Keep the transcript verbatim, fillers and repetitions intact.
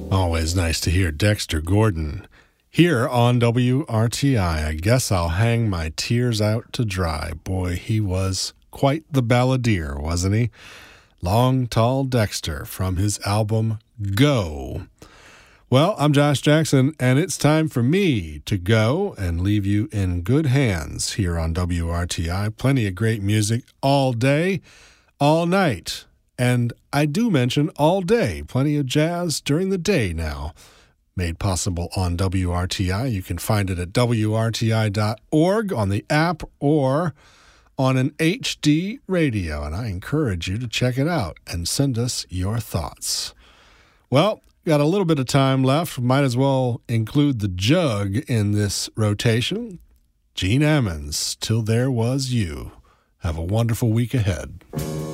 Always nice to hear Dexter Gordon here on W R T I. I guess I'll hang my tears out to dry. Boy, he was quite the balladeer, wasn't he? Long Tall Dexter from his album Go. Well, I'm Josh Jackson, and it's time for me to go and leave you in good hands here on W R T I. Plenty of great music all day, all night. And I do mention all day, plenty of jazz during the day now, made possible on W R T I. You can find it at W R T I dot org on the app or on an H D radio, and I encourage you to check it out and send us your thoughts. Well, got a little bit of time left. Might as well include the jug in this rotation. Gene Ammons, Till There Was You. Have a wonderful week ahead.